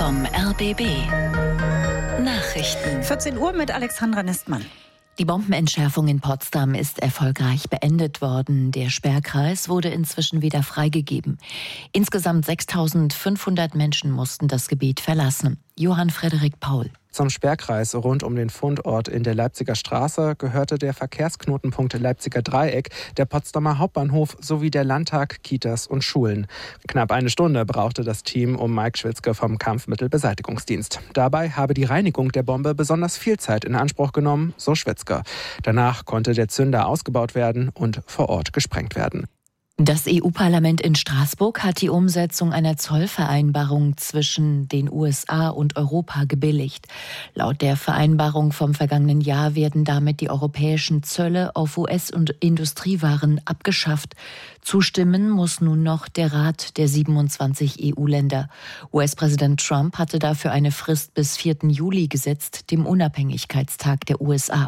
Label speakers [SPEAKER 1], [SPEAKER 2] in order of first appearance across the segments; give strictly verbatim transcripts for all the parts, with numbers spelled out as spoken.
[SPEAKER 1] vom R B B. Nachrichten.
[SPEAKER 2] vierzehn Uhr mit Alexandra Nistmann.
[SPEAKER 3] Die Bombenentschärfung in Potsdam ist erfolgreich beendet worden. Der Sperrkreis wurde inzwischen wieder freigegeben. Insgesamt sechstausendfünfhundert Menschen mussten das Gebiet verlassen. Johann Frederik Paul.
[SPEAKER 4] Zum Sperrkreis rund um den Fundort in der Leipziger Straße gehörte der Verkehrsknotenpunkt Leipziger Dreieck, der Potsdamer Hauptbahnhof sowie der Landtag, Kitas und Schulen. Knapp eine Stunde brauchte das Team um Mike Schwitzke vom Kampfmittelbeseitigungsdienst. Dabei habe die Reinigung der Bombe besonders viel Zeit in Anspruch genommen, so Schwitzke. Danach konnte der Zünder ausgebaut werden und vor Ort gesprengt werden.
[SPEAKER 3] Das E U-Parlament in Straßburg hat die Umsetzung einer Zollvereinbarung zwischen den U S A und Europa gebilligt. Laut der Vereinbarung vom vergangenen Jahr werden damit die europäischen Zölle auf U S- und Industriewaren abgeschafft. Zustimmen muss nun noch der Rat der siebenundzwanzig E U-Länder. U S-Präsident Trump hatte dafür eine Frist bis vierten Juli gesetzt, dem Unabhängigkeitstag der U S A.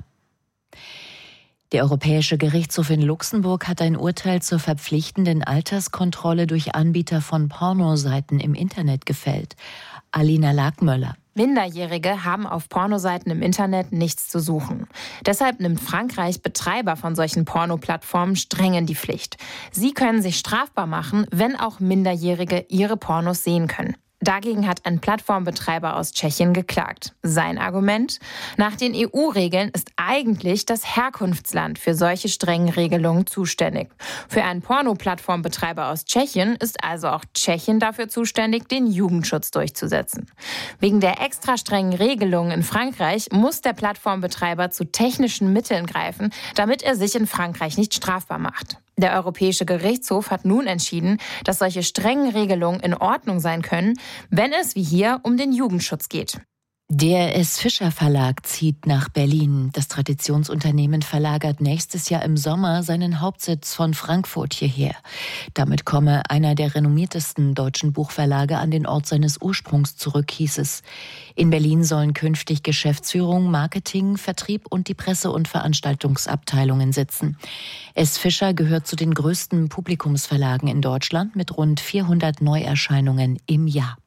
[SPEAKER 3] Der Europäische Gerichtshof in Luxemburg hat ein Urteil zur verpflichtenden Alterskontrolle durch Anbieter von Pornoseiten im Internet gefällt. Alina Lagmöller.
[SPEAKER 5] Minderjährige haben auf Pornoseiten im Internet nichts zu suchen. Deshalb nimmt Frankreich Betreiber von solchen Pornoplattformen streng in die Pflicht. Sie können sich strafbar machen, wenn auch Minderjährige ihre Pornos sehen können. Dagegen hat ein Plattformbetreiber aus Tschechien geklagt. Sein Argument? Nach den E U-Regeln ist eigentlich das Herkunftsland für solche strengen Regelungen zuständig. Für einen Porno-Plattformbetreiber aus Tschechien ist also auch Tschechien dafür zuständig, den Jugendschutz durchzusetzen. Wegen der extra strengen Regelungen in Frankreich muss der Plattformbetreiber zu technischen Mitteln greifen, damit er sich in Frankreich nicht strafbar macht. Der Europäische Gerichtshof hat nun entschieden, dass solche strengen Regelungen in Ordnung sein können, wenn es wie hier um den Jugendschutz geht.
[SPEAKER 3] Der S. Fischer Verlag zieht nach Berlin. Das Traditionsunternehmen verlagert nächstes Jahr im Sommer seinen Hauptsitz von Frankfurt hierher. Damit komme einer der renommiertesten deutschen Buchverlage an den Ort seines Ursprungs zurück, hieß es. In Berlin sollen künftig Geschäftsführung, Marketing, Vertrieb und die Presse- und Veranstaltungsabteilungen sitzen. S. Fischer gehört zu den größten Publikumsverlagen in Deutschland mit rund vierhundert Neuerscheinungen im Jahr.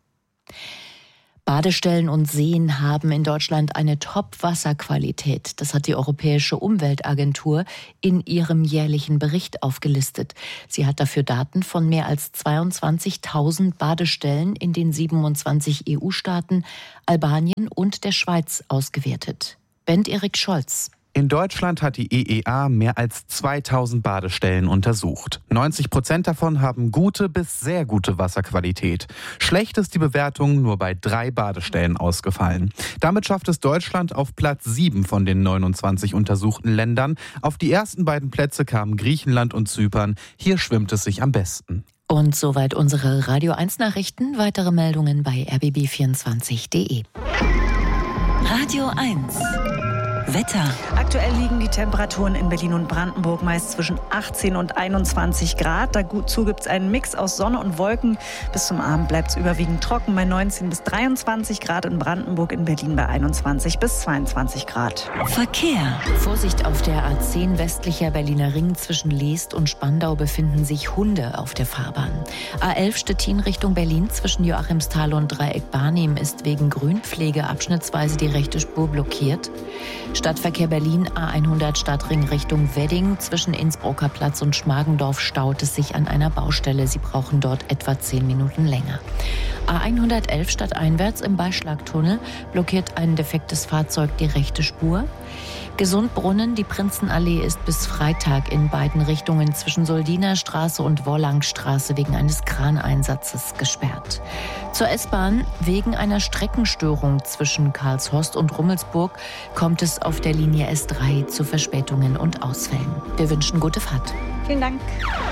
[SPEAKER 3] Badestellen und Seen haben in Deutschland eine Top-Wasserqualität. Das hat die Europäische Umweltagentur in ihrem jährlichen Bericht aufgelistet. Sie hat dafür Daten von mehr als zweiundzwanzigtausend Badestellen in den siebenundzwanzig E U-Staaten, Albanien und der Schweiz ausgewertet. Bent-Erik Scholz.
[SPEAKER 6] In Deutschland hat die E E A mehr als zweitausend Badestellen untersucht. neunzig Prozent davon haben gute bis sehr gute Wasserqualität. Schlecht ist die Bewertung nur bei drei Badestellen ausgefallen. Damit schafft es Deutschland auf Platz sieben von den neunundzwanzig untersuchten Ländern. Auf die ersten beiden Plätze kamen Griechenland und Zypern. Hier schwimmt es sich am besten.
[SPEAKER 3] Und soweit unsere Radio eins Nachrichten. Weitere Meldungen bei r b b vierundzwanzig punkt d e.
[SPEAKER 1] Radio eins. Wetter.
[SPEAKER 2] Aktuell liegen die Temperaturen in Berlin und Brandenburg meist zwischen achtzehn und einundzwanzig Grad. Dazu gibt es einen Mix aus Sonne und Wolken. Bis zum Abend bleibt es überwiegend trocken bei neunzehn bis dreiundzwanzig Grad in Brandenburg, in Berlin bei einundzwanzig bis zweiundzwanzig Grad.
[SPEAKER 1] Verkehr.
[SPEAKER 3] Vorsicht, auf der A zehn westlicher Berliner Ring zwischen Leest und Spandau befinden sich Hunde auf der Fahrbahn. A elf Stettin Richtung Berlin zwischen Joachimsthal und Dreieck Barnim ist wegen Grünpflege abschnittsweise die rechte Spur blockiert. Stadtverkehr Berlin A hundert Stadtring Richtung Wedding. Zwischen Innsbrucker Platz und Schmargendorf staut es sich an einer Baustelle. Sie brauchen dort etwa zehn Minuten länger. A hundertelf stadteinwärts im Beischlagtunnel blockiert ein defektes Fahrzeug die rechte Spur. Gesundbrunnen, die Prinzenallee ist bis Freitag in beiden Richtungen zwischen Soldiner Straße und Wollangstraße wegen eines Kraneinsatzes gesperrt. Zur S-Bahn: wegen einer Streckenstörung zwischen Karlshorst und Rummelsburg kommt es auf der Linie S drei zu Verspätungen und Ausfällen. Wir wünschen gute Fahrt.
[SPEAKER 2] Vielen Dank.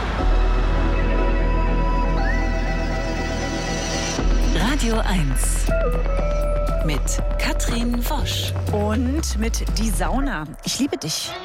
[SPEAKER 1] Radio eins. Mit Katrin Wosch.
[SPEAKER 2] Und mit Die Sauna. Ich liebe dich.